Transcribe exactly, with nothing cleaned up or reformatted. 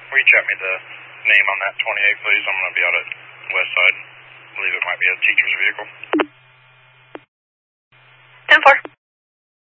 Will you check me the name on that twenty-eight, please? I'm going to be out at West Side. I believe it might be a teacher's vehicle.